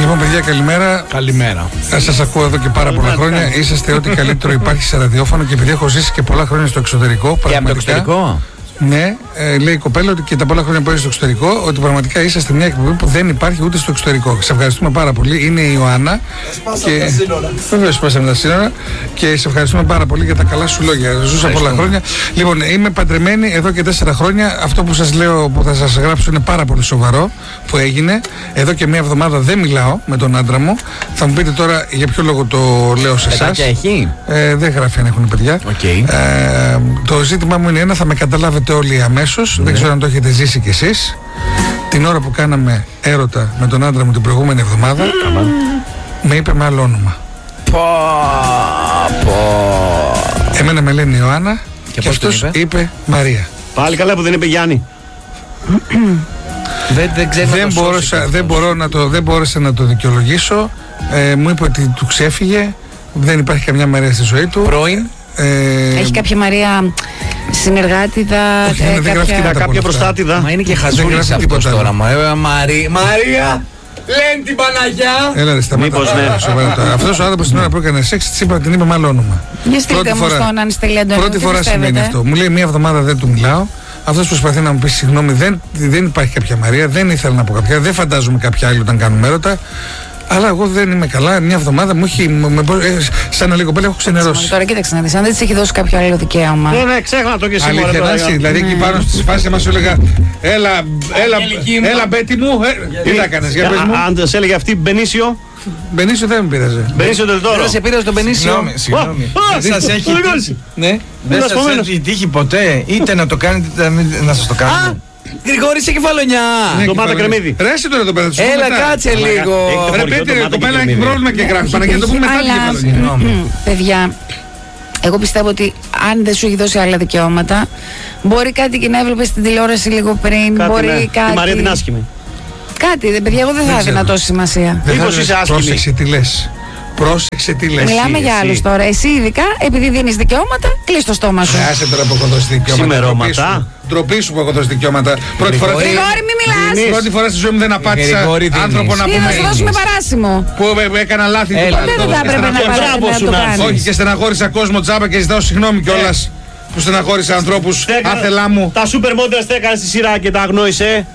Λοιπόν, παιδιά, καλημέρα. Καλημέρα. Σας ακούω εδώ και πάρα πολλά χρόνια. Είσαστε ό,τι καλύτερο υπάρχει σε ραδιόφωνο και επειδή έχω ζήσει και πολλά χρόνια στο εξωτερικό. Και από το εξωτερικό. Ναι, λέει η κοπέλα ότι και τα πολλά χρόνια που είσαι στο εξωτερικό, ότι πραγματικά είσαστε μια εκπομπή που δεν υπάρχει ούτε στο εξωτερικό. Σε ευχαριστούμε πάρα πολύ. Είναι η Ιωάννα. Βέβαια, σπάσαμε τα σύνορα. Και σε ευχαριστούμε πάρα πολύ για τα καλά σου λόγια. Ζούσα πολλά χρόνια. Λοιπόν, είμαι παντρεμένη εδώ και 4 χρόνια. Αυτό που σας λέω, που θα σας γράψω, είναι πάρα πολύ σοβαρό που έγινε. Εδώ και μια εβδομάδα δεν μιλάω με τον άντρα μου. Θα μου πείτε τώρα για ποιο λόγο το λέω σε εσάς. Έχει. Δεν γράφει αν έχουν παιδιά. Okay. Το ζήτημά μου είναι ένα, θα με καταλάβετε όλοι αμέσως. Δεν ξέρω αν το έχετε ζήσει κι εσείς. Την ώρα που κάναμε έρωτα με τον άντρα μου την προηγούμενη εβδομάδα, με είπε με άλλο όνομα. Εμένα με λένε Ιωάννα και αυτός είπε Μαρία. Πάλι καλά που δεν είπε Γιάννη. Δεν μπόρεσα να το δικαιολογήσω. Μου είπε ότι του ξέφυγε. Δεν υπάρχει καμιά Μαρία στη ζωή του. Πρώην. Έχει κάποια Μαρία συνεργάτηδα, κάποια προστάτηδα. Μα είναι και χαζούλης αυτός τώρα. Μαρία! Λένε την Παναγιά! Έλα ρε, σταμάτα. Αυτός ο άνθρωπος την ώρα που έκανε σεξ της είπα, την είπε με άλλο όνομα. Για στείλτε μου στον Ανιστελή Αντώνη. Πρώτη φορά σημαίνει αυτό. Μου λέει μια εβδομάδα δεν του μιλάω. Αυτός προσπαθεί να μου πει συγγνώμη, δεν υπάρχει κάποια Μαρία, δεν ήθελα να πω κάποια, δεν φαντάζομαι κάποια άλλη όταν κάνουμε έρωτα. Αλλά εγώ δεν είμαι καλά. Μια εβδομάδα μου έχει. Σαν να λίγο πέλα έχω ξενερώσει. Τώρα κοίταξε να δεις, αν δεν της έχει δώσει κάποιο άλλο δικαίωμα. Ναι, ξέχνα το και σήμερα. Δηλαδή εκεί πάνω στη φάση μας σου έλεγα έλα Μπέτη μου. Τι θα κάνεις, για πες μου. Αν σε έλεγε αυτή Μπενίσιο. Μπενίσιο δεν με πείραζε. Μπενίσιο δεν τώρα. Δεν σε πείραζε τον Μπενίσιο. Συγγνώμη. Δεν σας έχει τύχει ποτέ είτε να το κάνετε είτε να σας το κάνετε. Γρηγόρη σε κεφαλονιά! Ντομάτα κρεμμύδι. Ρε εσύ τώρα το πέρα. Έλα κάτσε λίγο. Ρε Πέτρε, το πέρα έχει πρόβλημα και γράφει. Παναγία, το πούμε μετά τη κεφαλονιά. Παιδιά, εγώ πιστεύω ότι αν δεν σου έχει δώσει άλλα δικαιώματα, μπορεί κάτι και να έβλεπες στην τηλεόραση λίγο πριν. Μπορεί κάτι. Τη Μαρία την άσχημη. Κάτι, παιδιά, εγώ δεν θα έδινα τόση σημασία. Μήπως είσαι άσχημη. Πρόσεξε τι λες. Πρόσεξε τι λες. Μιλάμε για άλλους τώρα. Εσύ ειδικά, επειδή δίνεις δικαιώματα, κλείς το στόμα σου. Άσε τώρα που έχω δώσει δικαιώματα. Σημερώματα. Ντροπή σου που έχω δώσει δικαιώματα. Γρηγόρη, μη μιλάς. Πρώτη φορά στη ζωή μου δεν απάτησα άνθρωπο να πούμε. Να σου δώσουμε παράσημο. Που έκανα λάθη. Δεν θα έπρεπε να το κάνεις. Όχι, και στεναχώρησα κόσμο τζάμπα και ζητάω συγγνώμη κιόλας. Που στεναχώρησα ανθρώπους, άθελά μου. Τα σούπερ μόντρες τα έκανες στη σειρά και τα αγνόησε.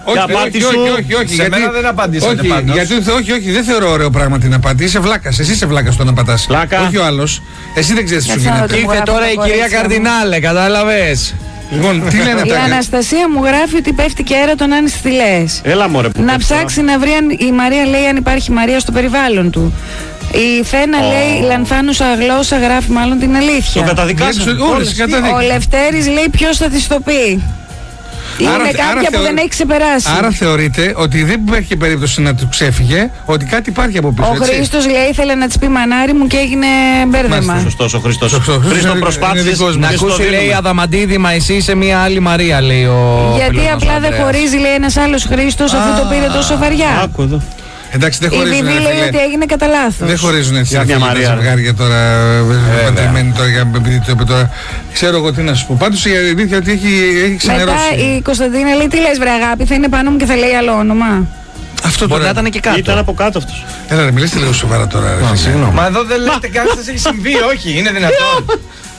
Όχι. Σε μένα δεν απαντήσατε πάντως. Όχι, δεν θεωρώ ωραίο πράγμα την απάτη. Είσαι βλάκας. Εσύ είσαι βλάκας το να πατάς. Όχι ο άλλος. Εσύ δεν ξέρεις τι σου γίνεται. Ήρθε τώρα η κυρία Καρδινάλε, κατάλαβες. Λοιπόν, τι λένε η Αναστασία μου γράφει ότι πέφτει και αέρα αν στυλές. Έλα μωρέ που να ψάξει να βρει αν η Μαρία λέει αν υπάρχει Μαρία στο περιβάλλον του. Η Φένα λέει λανθάνουσα γλώσσα, γράφει μάλλον την αλήθεια. Το καταδικάζω. Ο Λευτέρης λέει ποιος θα της το πει. Είναι κάποια που δεν έχει ξεπεράσει. Άρα θεωρείτε ότι δεν υπήρχε περίπτωση να του ξέφυγε, ότι κάτι υπάρχει από πίσω. Ο Χρήστος λέει ήθελε να της πει μανάρι μου και έγινε μπέρδεμα. Σωστός ο Χρήστος. Χρήστο προσπάθησες να ακούσει λέει Αδαμαντίδη, μα εσύ είσαι μια άλλη Μαρία λέει ο. Γιατί απλά δεν χωρίζει λέει ένας άλλος Χρήστος αφού το πήρε τόσο βαριά. Άκου εδώ. Εντάξει, δεν χωρίζουν. Η Βιβί λέει ότι έγινε κατά λάθος. Δεν χωρίζουν έτσι τα ζευγάρια τώρα. Παντρεμένοι τώρα, επειδή το είπε τώρα. Ξέρω εγώ τι να σου πω. Πάντως η αλήθεια ότι έχει ξενερώσει. Μετά η Κωνσταντίνα λέει: τι λες, βρε αγάπη, θα είναι πάνω μου και θα λέει άλλο όνομα. Αυτό μπορεί να ήταν και κάτω. Ήταν από κάτω αυτός. Έλα, ρε, μιλήστε λίγο σοβαρά τώρα. Μα εδώ δεν λέτε κάτι, σας έχει συμβεί, όχι, είναι δυνατόν.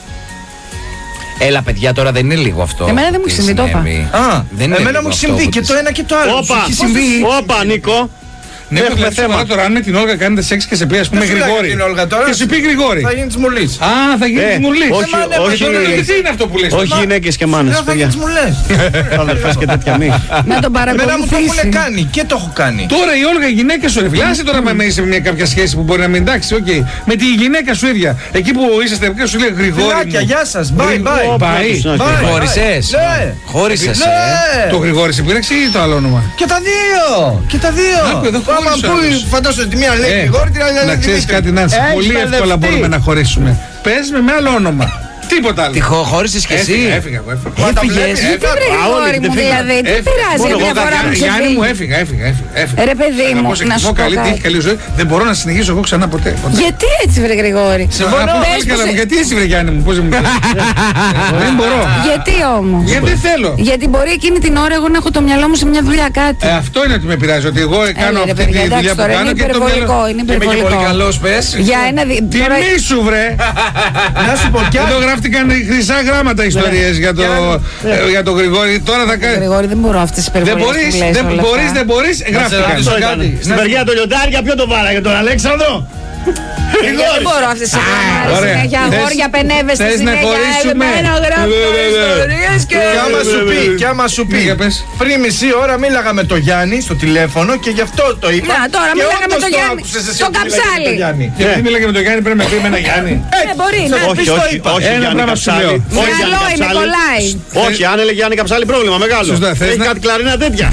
Έλα, παιδιά, τώρα δεν είναι λίγο αυτό. Εμένα δεν μου έχει συμβεί, το είπα. Εμένα μου έχει συμβεί και το ένα και το άλλο. Όπα, Νίκο. Ναι, έχουμε θέμα τώρα. Αν με την Όλγα κάνετε σεξ και σε πει, ας πούμε, Γρηγόρη. Και σου πει Γρηγόρη. Θα γίνει της Μουλής. Α, θα γίνει της Μουλής. Όχι, τι είναι αυτό που λες. Όχι γυναίκες και μάνες. Θα γίνει της Μουλές. Αδερφές και τέτοια μη. Να τον παρακολουθήσει. Εμένα μου το έχουν κάνει και το έχω κάνει. Τώρα η Όλγα γυναίκα σου ρεφιλάσει τώρα με είσαι μια κάποια σχέση που μπορεί να μην εντάξει. Με τη γυναίκα σου ίδια. Εκεί που είσαστε, σου λέει Γρηγόρη. Γεια σας. Bye. Χώρισες. Χώρισες. Το Γρηγόρη σε πήραξε ή το άλλο όνομα. Και τα δύο. Φαντάζομαι τη μία λέει Γρηγόρη, την άλλη λέει. Να ξέρεις κάτι, Νάνση, πολύ εύκολα μπορούμε να χωρίσουμε. Πες με άλλο όνομα. Τίποτα άλλο. Τη χώρισες κι εσύ. Έφυγα. Έφυγες. Τι Γρηγόρη μου δηλαδή, τι πειράζει μια φορά μου Γιάννη μου, έφυγα. Ρε παιδί μου, να σου πω καλή τύχη, κάτι. καλή ζωή. Δεν μπορώ να συνεχίσω εγώ ξανά ποτέ. Γιατί έτσι βρε Γρηγόρη? Γιατί έτσι βρε Γιάννη μου, πώς μου πεις. Δεν μπορώ. Γιατί όμως? Γιατί δεν θέλω. Γιατί μπορεί εκείνη την ώρα εγώ να έχω το μυαλό μου σε μια δουλειά κάτι. Αυτό είναι ότι με πειράζει, ότι εγώ κάνω Ρε αυτή παιδιά, τη εντάξει, δουλειά που τώρα κάνω είναι και το υπερβολικό, μυαλό. είναι Είμαι και πολύ υπερβολικό. καλός, πες. Για ένα Τιμή σου βρε. Να σου πω κι Εδώ άλλο. γράφτηκαν χρυσά γράμματα ιστορίες για τον Γρηγόρη. Τώρα θα κάνει. Γρηγόρη, δεν μπορώ αυτές τις Δεν υπερβολές που λες όλα αυτά. δεν μπορείς, γράφτηκαν. Στην παιδιά το λιοντάρια, ποιο το βάλαγε τον Αλέξανδρο. Δεν μπορώ αυτές τις υπερβολές. Ωραία. Συνέχεια Θες- αγόρια πενεύεστε θες να συνέχεια. χωρίσουμε? Εμένα γράφω ιστορίες και... Κι άμα σου πει, Για πες. πριν μισή ώρα μίλαγα με τον Γιάννη στο τηλέφωνο και γι' αυτό το είπα. Να, τώρα Και μίλαγα με όντως τον το Γιάννη. άκουσες εσύ Το ότι μίλαγες με καψάλι. τον Γιάννη. Γιατί μίλαγε με τον Γιάννη, πρέπει να πει με ένα Γιάννη. μπορεί να. Όχι, το όχι, είπα. όχι, Ένα Γιάννη πράγμα σου Καψάλη. λέω. Όχι, Γιάννη Μυαλό είναι, Καψάλη. κολλάει. Όχι, αν έλεγε Γιάννη Καψάλη, πρόβλημα μεγάλο. Σωστά, θες Έχει να- κάτι κλαρίνα τέτοια.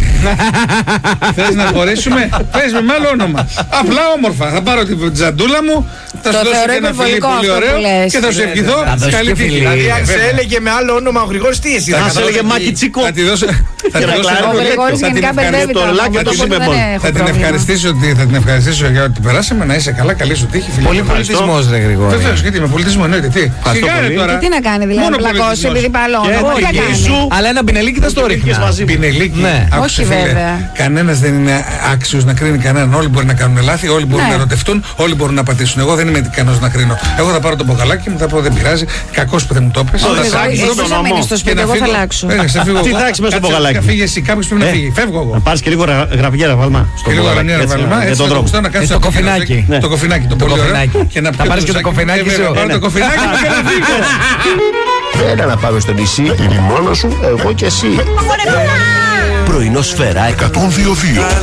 Θες να χωρίσουμε, πες με άλλο όνομα. Απλά όμορφα. Θα πάρω την τζαντούλα μου, θα σου Το δώσω θεωρώ και ένα φιλί υπερβολικό πολύ αυτό ωραίο που λες. και θα σου ευχηθώ Θα δώσεις καλή και τύχη. φιλί. Δηλαδή, αν σε Βέβαια. έλεγε με άλλο όνομα ο Γρηγόρης, τι εσύ Αν θα σε έλεγε κάνεις? Μάκη Τσίκο. Θα τη δώσω. Θα τη να δώσω κλάρω. ένα Ο τέτοιο. Γρηγόρης Θα την γενικά ευχαριστήσω. μπερδεύει το τα ρολάκι ονόματα, το οπότε Σίμεμπον. δεν έχω Θα την πρόβλημα. ευχαριστήσω για ό,τι περάσαμε. Να είσαι καλά, καλή σου τύχη. φίλε. Πολύ πολιτισμός ρε Γρηγόρη. Βεβαίω, γιατί με πολιτισμό εννοείται. Τι. Σιγάρε πολύ. τώρα. Τι να κάνει δηλαδή, Μόνο να πλακώσει πολιτισμός. επειδή παλώνω. Και Τι να τη γη κάνει. σου. Αλλά ένα πινελίκι θα στο ρίχνα. μαζί μου. Πινελίκι. Ναι. Άκουσε, Όχι, φίλε. βέβαια. Κανένας δεν είναι άξιος να κρίνει κανέναν. Όλοι μπορεί να κάνουν λάθη, όλοι μπορούν Ναι. να ερωτευτούν, όλοι μπορούν να πατήσουν. Εγώ δεν είμαι ικανός να κρίνω. Εγώ θα πάρω το μποκαλάκι μου, θα πω δεν πειράζει. Κακός που δεν μου το πες. Ο Θα Γρηγόρης, σ' άκουσω, εσύ θα θα πω μείνεις στο και σπίτι, να εγώ θα φύγω. αλλάξω. Σε φύγω Τι εγώ. θα έχεις μέσα στο Κάτσε, μποκαλάκι? θα φύγει εσύ, κάποιος πρέπει να φύγει. Φεύγω εγώ. Να πάρεις και λίγο γραφικέρα βάλμα. Και λίγο αρανία βάλμα, Για έτσι τον θα τρόπο. το να κάνεις Το ένα κοφινάκι. κοφινάκι. Το κοφινάκι, το πολύ ωραίο. κοφινάκι. Και να Θα πιω πάρεις και το τζάκι. κοφινάκι βέβαια, σου. πάρω το κοφινάκι μου και να φύγω. Έλα να πάμε στο νησί. Μόνος σου, εγώ και εσύ. Πρωινό σφαίρα 102,2.